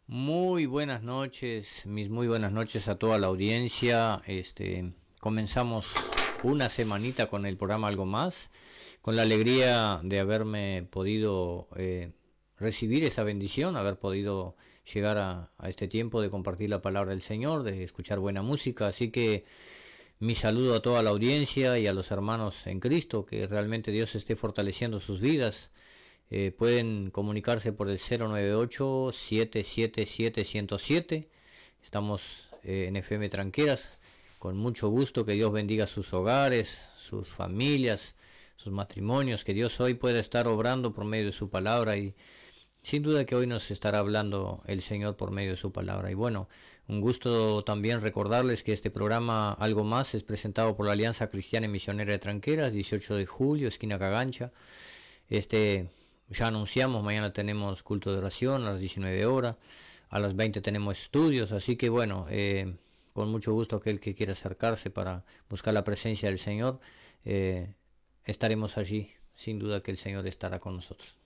Muy buenas noches, mis muy buenas noches a toda la audiencia. Comenzamos una semanita con el programa Algo Más, con la alegría de haberme podido recibir esa bendición, haber podido llegar a este tiempo de compartir la palabra del Señor, de escuchar buena música. Así que mi saludo a toda la audiencia y a los hermanos en Cristo, que realmente Dios esté fortaleciendo sus vidas. Pueden comunicarse por el 098-777-107. Estamos en FM Tranqueras. Con mucho gusto, que Dios bendiga sus hogares, sus familias, sus matrimonios, que Dios hoy pueda estar obrando por medio de su palabra, y sin duda que hoy nos estará hablando el Señor por medio de su palabra. Y bueno, un gusto también recordarles que este programa Algo Más es presentado por la Alianza Cristiana y Misionera de Tranqueras, 18 de julio, esquina Cagancha. Ya anunciamos, mañana tenemos culto de oración a las 19 horas, a las 20 tenemos estudios, así que bueno, con mucho gusto aquel que quiera acercarse para buscar la presencia del Señor, estaremos allí, sin duda que el Señor estará con nosotros.